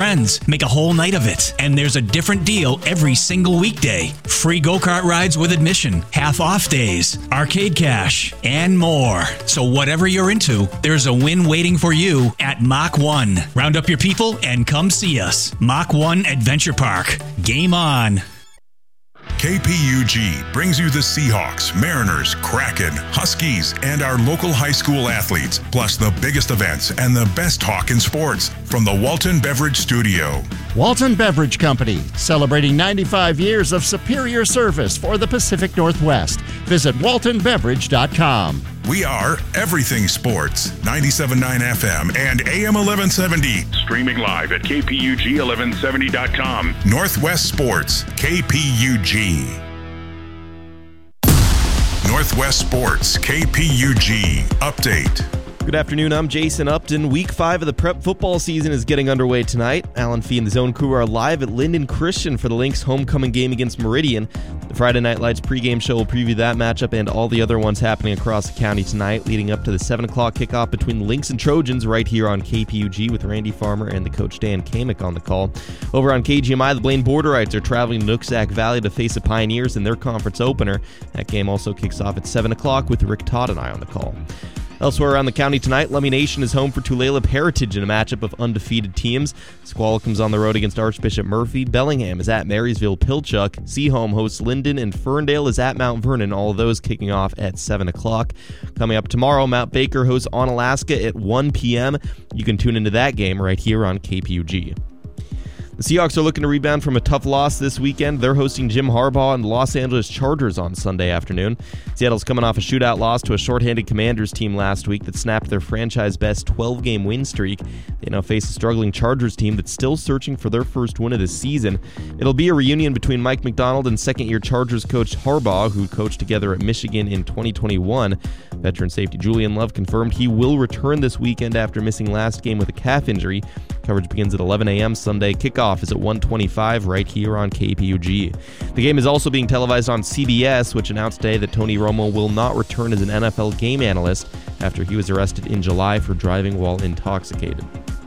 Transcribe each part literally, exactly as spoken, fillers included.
friends. Make a whole night of it. And there's a different deal every single weekday. Free go-kart rides with admission, half off days, arcade cash, and more. So whatever you're into, there's a win waiting for you at Mach one. Round up your people and come see us. Mach one Adventure Park. Game on. K P U G brings you the Seahawks, Mariners, Kraken, Huskies, and our local high school athletes, plus the biggest events and the best talk in sports from the Walton Beverage Studio. Walton Beverage Company, celebrating ninety-five years of superior service for the Pacific Northwest. Visit walton beverage dot com. We are Everything Sports, ninety-seven point nine F M and A M eleven seventy. Streaming live at K P U G eleven seventy dot com. Northwest Sports, K P U G. Northwest Sports, K P U G. Update. Good afternoon, I'm Jason Upton. Week five of the prep football season is getting underway tonight. Alan Fee and the Zone crew are live at Linden Christian for the Lynx homecoming game against Meridian. The Friday Night Lights pregame show will preview that matchup and all the other ones happening across the county tonight, leading up to the seven o'clock kickoff between Lynx and Trojans right here on K P U G with Randy Farmer and the coach Dan Kamick on the call. Over on K G M I, the Blaine Borderites are traveling to Nooksack Valley to face the Pioneers in their conference opener. That game also kicks off at seven o'clock with Rick Todd and I on the call. Elsewhere around the county tonight, Lummi Nation is home for Tulalip Heritage in a matchup of undefeated teams. Squall comes on the road against Archbishop Murphy. Bellingham is at Marysville Pilchuck. Seaholm hosts Linden, and Ferndale is at Mount Vernon. All of those kicking off at seven o'clock. Coming up tomorrow, Mount Baker hosts Onalaska at one p.m. You can tune into that game right here on K P U G. The Seahawks are looking to rebound from a tough loss this weekend. They're hosting Jim Harbaugh and the Los Angeles Chargers on Sunday afternoon. Seattle's coming off a shootout loss to a shorthanded Commanders team last week that snapped their franchise-best twelve-game win streak. They now face a struggling Chargers team that's still searching for their first win of the season. It'll be a reunion between Mike McDonald and second-year Chargers coach Harbaugh, who coached together at Michigan in twenty twenty-one. Veteran safety Julian Love confirmed he will return this weekend after missing last game with a calf injury. Coverage begins at eleven a.m. Sunday. Kickoff is at one twenty-five right here on K P U G. The game is also being televised on C B S, which announced today that Tony Romo will not return as an N F L game analyst after he was arrested in July for driving while intoxicated.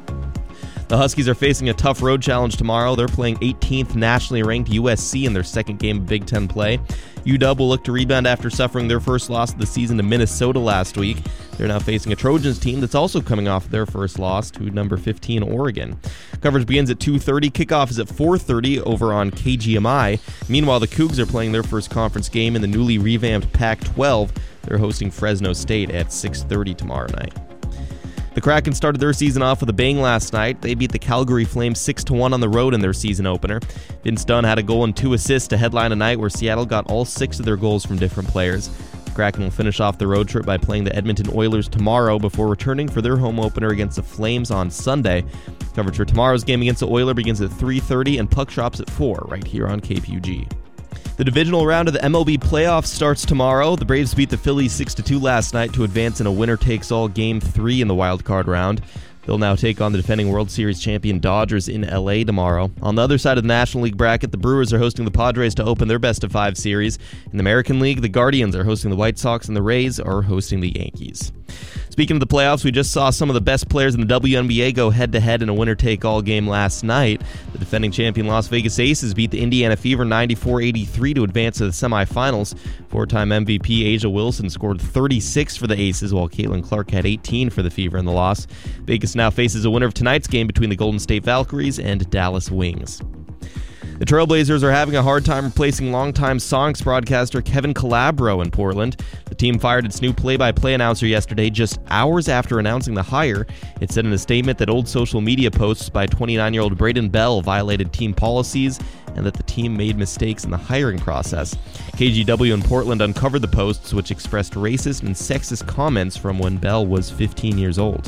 The Huskies are facing a tough road challenge tomorrow. They're playing eighteenth nationally ranked U S C in their second game of Big Ten play. U W will look to rebound after suffering their first loss of the season to Minnesota last week. They're now facing a Trojans team that's also coming off their first loss to number fifteen Oregon. Coverage begins at two thirty. Kickoff is at four thirty over on K G M I. Meanwhile, the Cougs are playing their first conference game in the newly revamped Pac twelve. They're hosting Fresno State at six thirty tomorrow night. The Kraken started their season off with a bang last night. They beat the Calgary Flames six to one on the road in their season opener. Vince Dunn had a goal and two assists to headline a night where Seattle got all six of their goals from different players. The Kraken will finish off the road trip by playing the Edmonton Oilers tomorrow before returning for their home opener against the Flames on Sunday. Coverage for tomorrow's game against the Oilers begins at three thirty and puck drops at four right here on K P U G. The divisional round of the M L B playoffs starts tomorrow. The Braves beat the Phillies six to two last night to advance in a winner-takes-all Game three in the wild card round. They'll now take on the defending World Series champion Dodgers in L A tomorrow. On the other side of the National League bracket, the Brewers are hosting the Padres to open their best-of-five series. In the American League, the Guardians are hosting the White Sox and the Rays are hosting the Yankees. Speaking of the playoffs, we just saw some of the best players in the W N B A go head-to-head in a winner-take-all game last night. The defending champion Las Vegas Aces beat the Indiana Fever ninety-four eighty-three to advance to the semifinals. Four-time M V P A'ja Wilson scored thirty-six for the Aces, while Caitlin Clark had eighteen for the Fever in the loss. Vegas now faces a winner of tonight's game between the Golden State Valkyries and Dallas Wings. The Trailblazers are having a hard time replacing longtime Sonics broadcaster Kevin Calabro in Portland. The team fired its new play-by-play announcer yesterday, just hours after announcing the hire. It said in a statement that old social media posts by twenty-nine-year-old Braden Bell violated team policies and that the team made mistakes in the hiring process. K G W in Portland uncovered the posts, which expressed racist and sexist comments from when Bell was fifteen years old.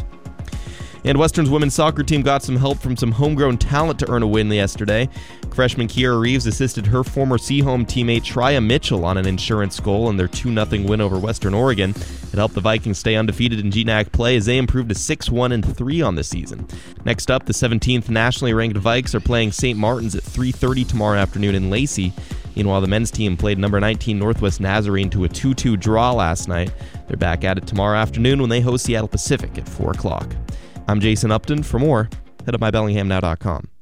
And Western's women's soccer team got some help from some homegrown talent to earn a win yesterday. Freshman Kiara Reeves assisted her former Seaholm teammate Trya Mitchell on an insurance goal in their two nothing win over Western Oregon. It helped the Vikings stay undefeated in G N A C play as they improved to six one and three on the season. Next up, the seventeenth nationally ranked Vikes are playing Saint Martin's at three thirty tomorrow afternoon in Lacey. Meanwhile, the men's team played number nineteen Northwest Nazarene to a two two draw last night. They're back at it tomorrow afternoon when they host Seattle Pacific at four o'clock. I'm Jason Upton. For more, head up my bellingham now dot com.